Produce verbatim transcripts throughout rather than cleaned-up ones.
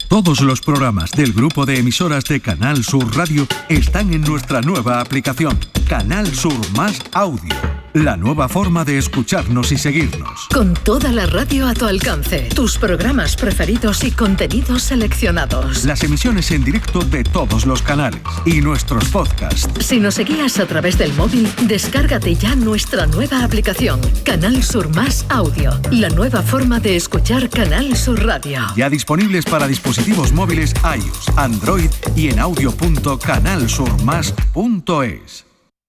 Todos los programas del grupo de emisoras de Canal Sur Radio están en nuestra nueva aplicación, Canal Sur Más Audio. La nueva forma de escucharnos y seguirnos. Con toda la radio a tu alcance, tus programas preferidos y contenidos seleccionados. Las emisiones en directo de todos los canales y nuestros podcasts. Si nos seguías a través del móvil, descárgate ya nuestra nueva aplicación, Canal Sur Más Audio. La nueva forma de escuchar Canal Sur Radio. Ya disponibles para dispositivos móviles iOS, Android y en audio punto canal sur más punto es.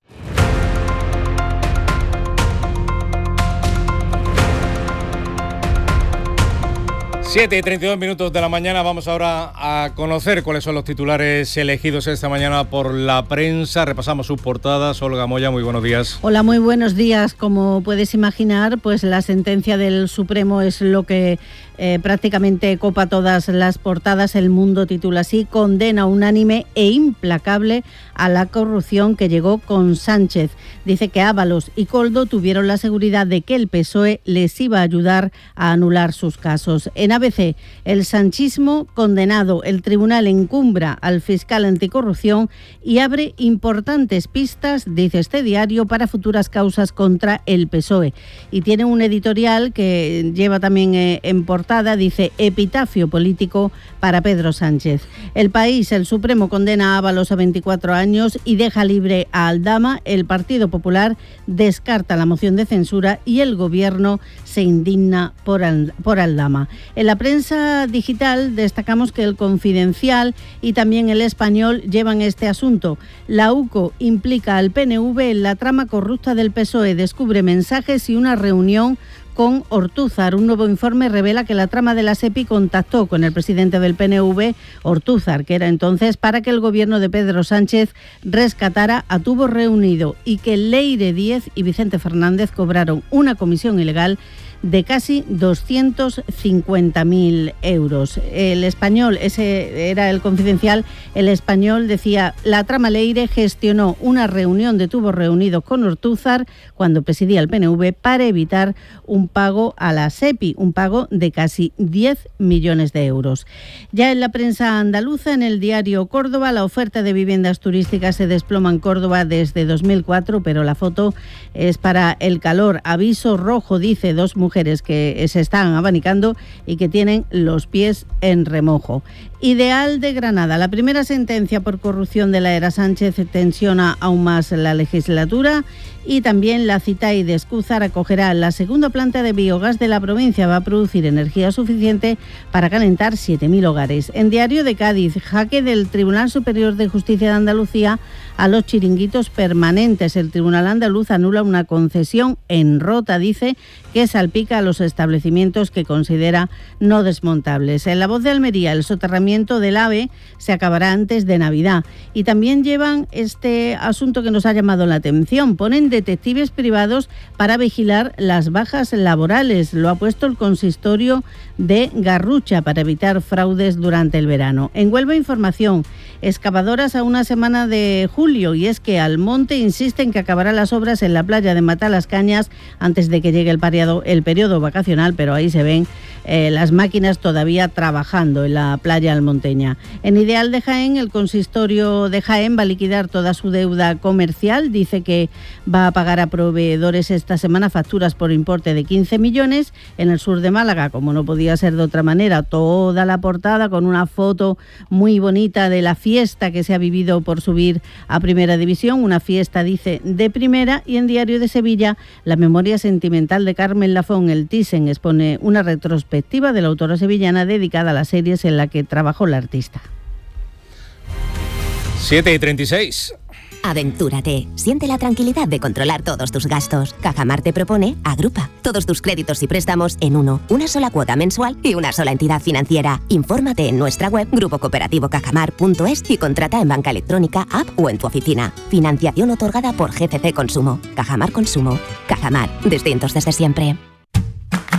siete y treinta y dos minutos de la mañana. Vamos ahora a conocer cuáles son los titulares elegidos esta mañana por la prensa. Repasamos sus portadas. Olga Moya, muy buenos días. Hola, muy buenos días. Como puedes imaginar, pues la sentencia del Supremo es lo que eh, prácticamente copa todas las portadas. El Mundo titula así: condena unánime e implacable a la corrupción que llegó con Sánchez. Dice que Ábalos y Koldo tuvieron la seguridad de que el P S O E les iba a ayudar a anular sus casos. En A B C, el sanchismo condenado. El tribunal encumbra al fiscal anticorrupción y abre importantes pistas, dice este diario, para futuras causas contra el P S O E. Y tiene un editorial que lleva también eh, en portada, dice: epitafio político para Pedro Sánchez. El País, el Supremo condena a Ábalos a veinticuatro años y deja libre a Aldama. El Partido Popular descarta la moción de censura y el Gobierno se indigna por, por Aldama. En la prensa digital destacamos que El Confidencial y también El Español llevan este asunto. La U C O implica al P N V en la trama corrupta del P S O E, descubre mensajes y una reunión con Ortúzar. Un nuevo informe revela que la trama de la SEPI contactó con el presidente del P N V, Ortúzar, que era entonces, para que el gobierno de Pedro Sánchez rescatara a Tubo Reunido, y que Leire Díez y Vicente Fernández cobraron una comisión ilegal de casi doscientos cincuenta mil euros. El Español, ese era El Confidencial, El Español decía: la trama Leire gestionó una reunión de Tubos Reunidos con Ortúzar cuando presidía el P N V para evitar un pago a la SEPI, un pago de casi diez millones de euros. Ya en la prensa andaluza, en el diario Córdoba, la oferta de viviendas turísticas se desploma en Córdoba desde dos mil cuatro, pero la foto es para el calor. Aviso rojo, dice, dos mujeres mujeres que se están abanicando y que tienen los pies en remojo. Ideal de Granada. La primera sentencia por corrupción de la era Sánchez tensiona aún más la legislatura, y también la Citaí de Escúzar acogerá la segunda planta de biogás de la provincia. Va a producir energía suficiente para calentar siete mil hogares. En Diario de Cádiz, jaque del Tribunal Superior de Justicia de Andalucía a los chiringuitos permanentes. El Tribunal andaluz anula una concesión en Rota, dice, que salpica a los establecimientos que considera no desmontables. En La Voz de Almería, el soterramiento del AVE se acabará antes de Navidad. Y también llevan este asunto que nos ha llamado la atención. Ponen detectives privados para vigilar las bajas laborales. Lo ha puesto el consistorio de Garrucha para evitar fraudes durante el verano. En Huelva Información, excavadoras a una semana de julio, y es que Almonte insiste en que acabará las obras en la playa de Matalascañas antes de que llegue el, periodo, el periodo vacacional, pero ahí se ven eh, las máquinas todavía trabajando en la playa almonteña. En Ideal de Jaén, el consistorio de Jaén va a liquidar toda su deuda comercial. Dice que va a pagar a proveedores esta semana facturas por importe de quince millones. En el sur de Málaga, como no podía ser de otra manera, toda la portada con una foto muy bonita de la fiesta que se ha vivido por subir a Primera División, una fiesta, dice, de primera. Y en Diario de Sevilla, la memoria sentimental de Carmen Lafón, el Thyssen, expone una retrospectiva de la autora sevillana dedicada a las series en la que trabajó la artista. siete y treinta y seis. Aventúrate. Siente la tranquilidad de controlar todos tus gastos. Cajamar te propone Agrupa todos tus créditos y préstamos en uno, una sola cuota mensual y una sola entidad financiera. Infórmate en nuestra web grupo cooperativo cajamar punto es y contrata en banca electrónica, app o en tu oficina. Financiación otorgada por G C C Consumo. Cajamar Consumo. Cajamar. Distintos desde siempre.